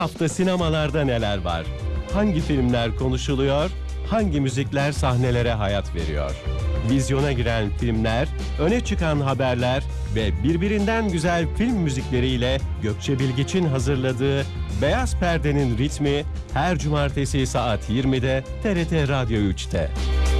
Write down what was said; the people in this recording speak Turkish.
Hafta sinemalarda neler var? Hangi filmler konuşuluyor? Hangi müzikler sahnelere hayat veriyor? Vizyona giren filmler, öne çıkan haberler ve birbirinden güzel film müzikleriyle Gökçe Bilgiç'in hazırladığı Beyaz Perde'nin ritmi her cumartesi saat 20'de TRT Radyo 3'te.